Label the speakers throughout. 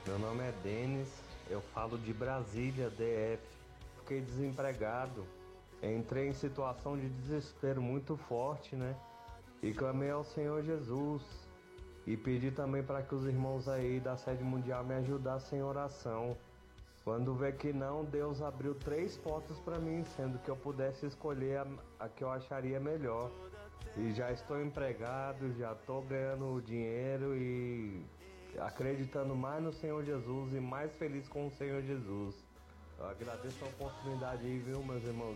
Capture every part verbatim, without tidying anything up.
Speaker 1: Meu nome é Denis, eu falo de Brasília, D F. Fiquei desempregado, entrei em situação de desespero muito forte, né? E clamei ao Senhor Jesus e pedi também para que os irmãos aí da sede mundial me ajudassem em oração. Quando vê que não, Deus abriu três portas para mim, sendo que eu pudesse escolher a, a que eu acharia melhor. E já estou empregado, já estou ganhando dinheiro e acreditando mais no Senhor Jesus e mais feliz com o Senhor Jesus. Eu agradeço a oportunidade aí, viu, meus irmãos?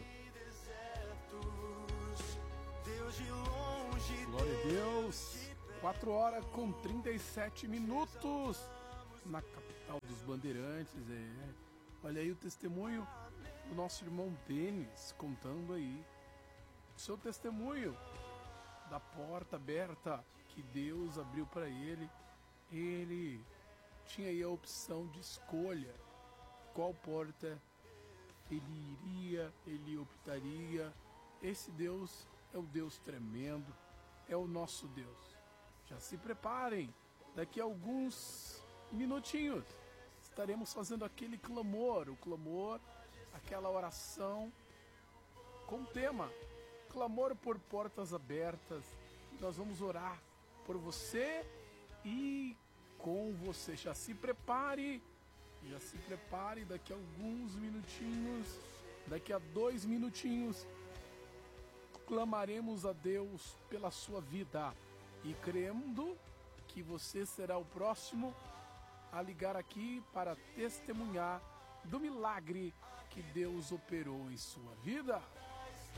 Speaker 2: Glória a Deus. quatro horas com trinta e sete minutos na capital dos Bandeirantes. É. Olha aí o testemunho do nosso irmão Denis contando aí o seu testemunho da porta aberta que Deus abriu para ele. Ele tinha aí a opção de escolha qual porta ele iria, ele optaria. Esse Deus é o Deus tremendo, é o nosso Deus. Já se preparem, daqui a alguns minutinhos estaremos fazendo aquele clamor, o clamor, aquela oração com tema, clamor por portas abertas. Nós vamos orar por você e com você. Já se prepare, já se prepare, daqui a alguns minutinhos, daqui a dois minutinhos, clamaremos a Deus pela sua vida e crendo que você será o próximo a ligar aqui para testemunhar do milagre que Deus operou em sua vida.